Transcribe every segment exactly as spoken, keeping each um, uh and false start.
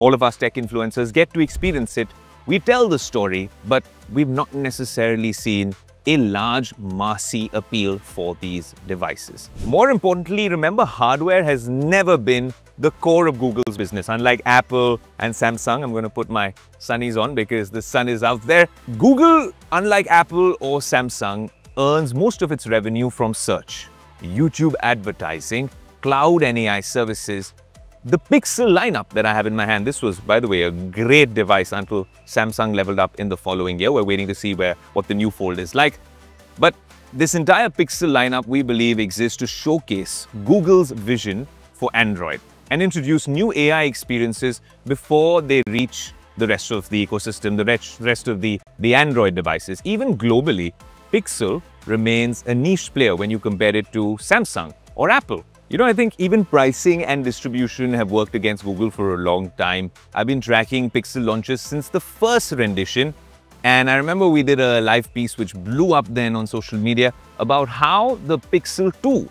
All of us tech influencers get to experience it. We tell the story, but we've not necessarily seen a large massy appeal for these devices. More importantly, remember, hardware has never been the core of Google's business. Unlike Apple and Samsung, I'm going to put my sunnies on because the sun is out there. Google, unlike Apple or Samsung, earns most of its revenue from search, YouTube advertising, cloud and A I services. The Pixel lineup that I have in my hand, this was, by the way, a great device until Samsung leveled up in the following year. We're waiting to see where what the new Fold is like. But this entire Pixel lineup, we believe, exists to showcase Google's vision for Android and introduce new A I experiences before they reach the rest of the ecosystem, the rest of the, the Android devices. Even globally, Pixel remains a niche player when you compare it to Samsung or Apple. You know, I think even pricing and distribution have worked against Google for a long time. I've been tracking Pixel launches since the first rendition. And I remember we did a live piece which blew up then on social media about how the Pixel two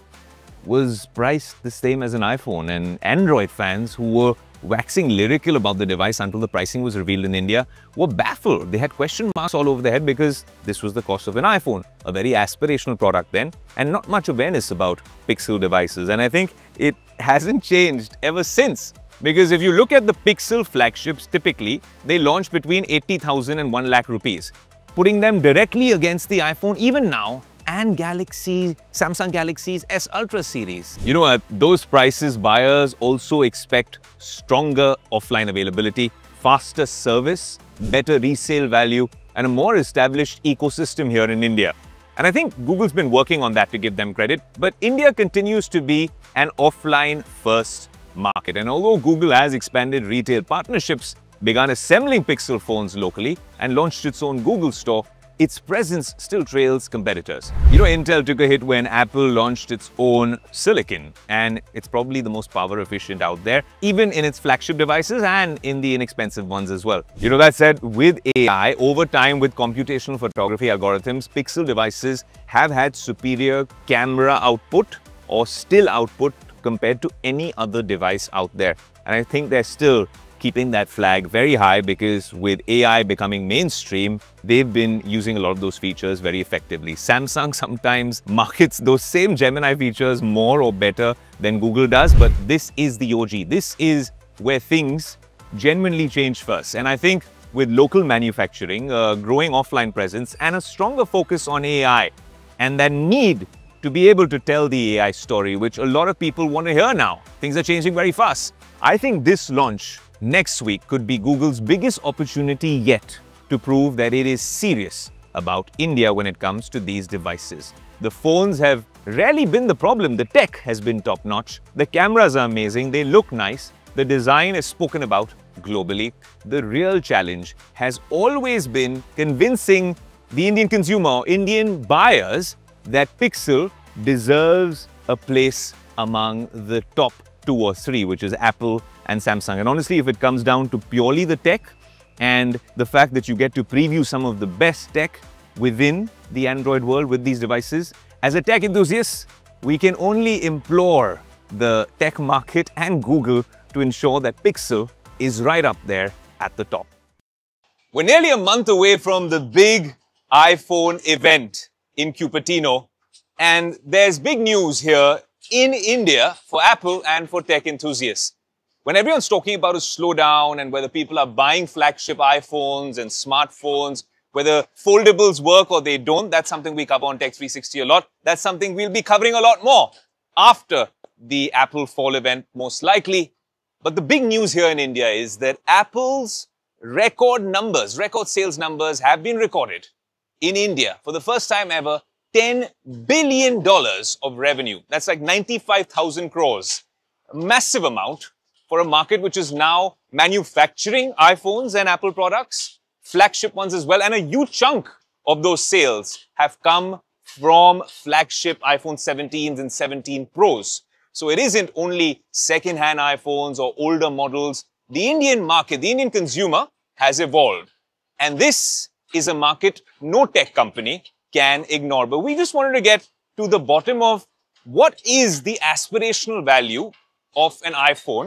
was priced the same as an iPhone. And Android fans who were waxing lyrical about the device until the pricing was revealed in India were baffled. They had question marks all over their head because this was the cost of an iPhone, a very aspirational product then, and not much awareness about Pixel devices. And I think it hasn't changed ever since. Because if you look at the Pixel flagships, typically they launch between eighty thousand and one lakh rupees, putting them directly against the iPhone even now and Galaxy, Samsung Galaxy's S Ultra series. You know, at those prices, buyers also expect stronger offline availability, faster service, better resale value, and a more established ecosystem here in India. And I think Google's been working on that, to give them credit. But India continues to be an offline-first market. And although Google has expanded retail partnerships, begun assembling Pixel phones locally, and launched its own Google Store, its presence still trails competitors. You know, Intel took a hit when Apple launched its own silicon, and it's probably the most power efficient out there, even in its flagship devices and in the inexpensive ones as well. You know, that said, with A I, over time with computational photography algorithms, Pixel devices have had superior camera output or still output compared to any other device out there. And I think they're still keeping that flag very high because with A I becoming mainstream, they've been using a lot of those features very effectively. Samsung sometimes markets those same Gemini features more or better than Google does, but this is the O G. This is where things genuinely change first. And I think with local manufacturing, a growing offline presence, and a stronger focus on A I, and that need to be able to tell the A I story, which a lot of people want to hear now. Things are changing very fast. I think this launch next week could be Google's biggest opportunity yet to prove that it is serious about India when it comes to these devices. The phones have rarely been the problem. The tech has been top-notch. The cameras are amazing. They look nice. The design is spoken about globally. The real challenge has always been convincing the Indian consumer, Indian buyers, that Pixel deserves a place among the top two or three, which is Apple and Samsung. And honestly, if it comes down to purely the tech and the fact that you get to preview some of the best tech within the Android world with these devices, as a tech enthusiast, we can only implore the tech market and Google to ensure that Pixel is right up there at the top. We're nearly a month away from the big iPhone event in Cupertino, and there's big news here in India for Apple and for tech enthusiasts. When everyone's talking about a slowdown and whether people are buying flagship iPhones and smartphones, whether foldables work or they don't, that's something we cover on Tech three sixty a lot. That's something we'll be covering a lot more after the Apple Fall event, most likely. But the big news here in India is that Apple's record numbers, record sales numbers have been recorded in India for the first time ever. ten billion dollars of revenue. That's like ninety-five thousand crores. A massive amount for a market which is now manufacturing iPhones and Apple products, flagship ones as well. And a huge chunk of those sales have come from flagship iPhone seventeens and seventeen Pros. So it isn't only second-hand iPhones or older models. The Indian market, the Indian consumer has evolved. And this is a market no tech company can ignore. But we just wanted to get to the bottom of what is the aspirational value of an iPhone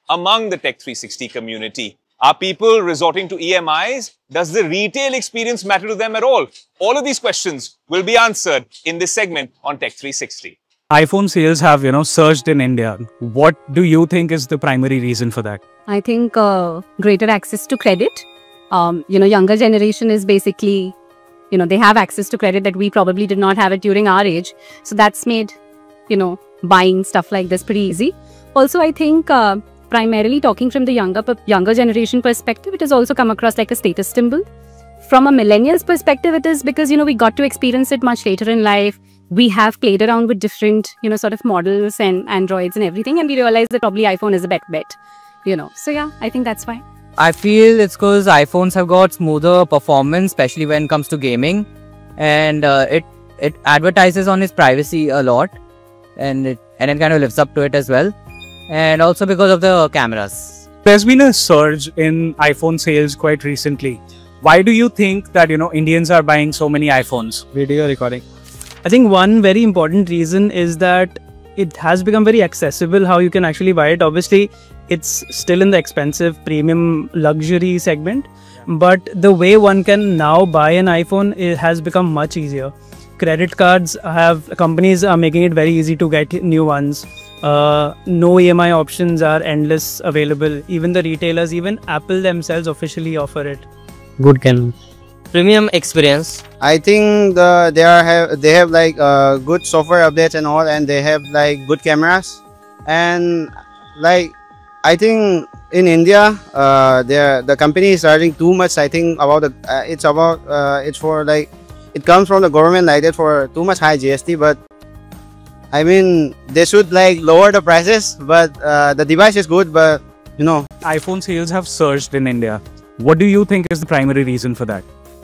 among the Tech three sixty community? Are people resorting to E M Is? Does the retail experience matter to them at all? All of these questions will be answered in this segment on Tech three sixty. iPhone sales have, you know, surged in India. What do you think is the primary reason for that? I think uh, greater access to credit. Um, you know, younger generation is basically, you know, they have access to credit that we probably did not have it during our age. So that's made, you know, buying stuff like this pretty easy. Also, I think uh, primarily talking from the younger younger generation perspective, it has also come across like a status symbol. From a millennial's perspective, it is because, you know, we got to experience it much later in life. We have played around with different, you know, sort of models and Androids and everything. And we realized that probably iPhone is a better bet, you know. So yeah, I think that's why. I feel it's because iPhones have got smoother performance, especially when it comes to gaming. And uh, it, it advertises on its privacy a lot. And it, and it kind of lives up to it as well. And also because of the cameras. There's been a surge in iPhone sales quite recently. Why do you think that, you know, Indians are buying so many iPhones? Video recording. I think one very important reason is that it has become very accessible how you can actually buy it. Obviously, it's still in the expensive premium luxury segment, but the way one can now buy an iPhone, it has become much easier. Credit cards have, companies are making it very easy to get new ones. Uh, no E M I options are endless available. Even the retailers, even Apple themselves officially offer it. Good camera. Premium experience. I think the they are have they have like uh, good software updates and all, and they have like good cameras, and like I think in India, uh, the the company is charging too much. I think about the uh, it's about uh, it's for like it comes from the government like that for too much high G S T. But I mean they should like lower the prices. But uh, the device is good, but you know, iPhone sales have surged in India. What do you think is the primary reason for that?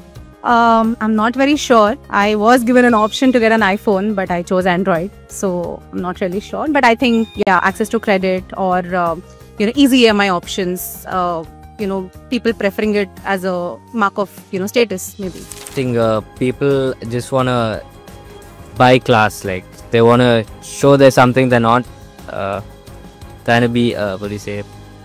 Um, I'm not very sure. I was given an option to get an iPhone, but I chose Android. So I'm not really sure. But I think, yeah, access to credit or, uh, you know, easy E M I options, uh, you know, people preferring it as a mark of, you know, status, maybe. I think uh, people just want to buy class. Like, they want to show there's something they're not uh, trying to be, uh, what do you say?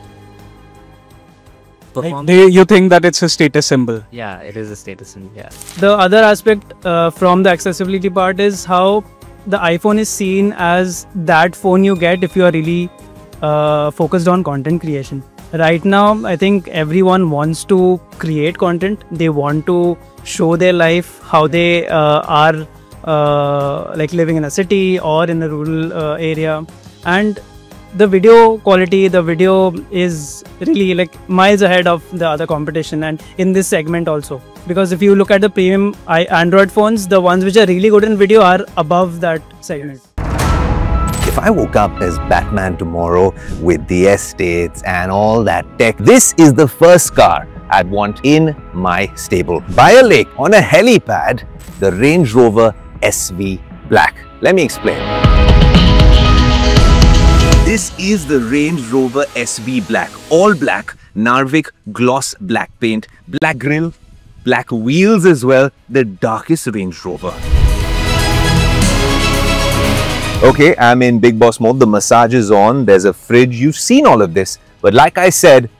Like, do you think that it's a status symbol? Yeah, it is a status symbol, yeah. The other aspect uh, from the accessibility part is how the iPhone is seen as that phone you get if you are really uh, focused on content creation. Right now, I think everyone wants to create content. They want to show their life, how they uh, are uh, like living in a city or in a rural uh, area. And the video quality, the video is really like miles ahead of the other competition, and in this segment also. Because if you look at the premium Android phones, the ones which are really good in video are above that segment. If I woke up as Batman tomorrow with the estates and all that tech, this is the first car I'd want in my stable. By a lake, on a helipad, the Range Rover S V Black. Let me explain. This is the Range Rover S V Black, all black, Narvik gloss black paint, black grille, black wheels as well, the darkest Range Rover. Okay, I'm in Big Boss mode, the massage is on, there's a fridge, you've seen all of this. But like I said,